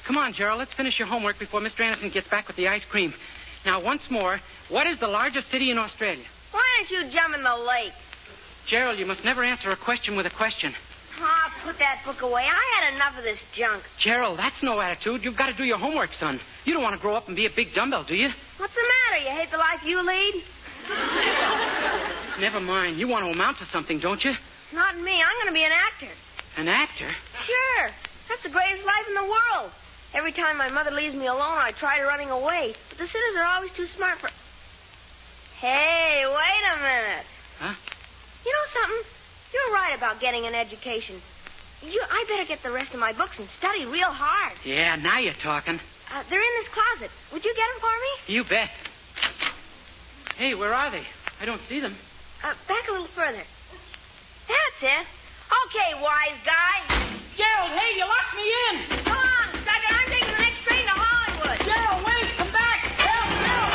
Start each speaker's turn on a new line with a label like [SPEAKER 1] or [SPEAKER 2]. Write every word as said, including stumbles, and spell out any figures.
[SPEAKER 1] Come on, Gerald, let's finish your homework before Mister Anderson gets back with the ice cream. Now, once more, what is the largest city in Australia?
[SPEAKER 2] Why don't you jump in the lake?
[SPEAKER 1] Gerald, you must never answer a question with a question.
[SPEAKER 2] Ah, put that book away. I had enough of this junk.
[SPEAKER 1] Gerald, that's no attitude. You've got to do your homework, son. You don't want to grow up and be a big dumbbell, do you?
[SPEAKER 2] What's the matter? You hate the life you lead?
[SPEAKER 1] Never mind. You want to amount to something, don't you?
[SPEAKER 2] Not me. I'm going to be an actor.
[SPEAKER 1] An actor?
[SPEAKER 2] Sure. That's the greatest life in the world. Every time my mother leaves me alone, I try running away. But the sitters are always too smart for... Hey, wait a minute.
[SPEAKER 1] Huh?
[SPEAKER 2] You know something? You're right about getting an education. You, I better get the rest of my books and study real hard.
[SPEAKER 1] Yeah, now you're talking.
[SPEAKER 2] Uh, they're in this closet. Would you get them for me?
[SPEAKER 1] You bet. Hey, where are they? I don't see them.
[SPEAKER 2] Uh, back a little further. That's it. Okay, wise guy.
[SPEAKER 1] Gerald, hey,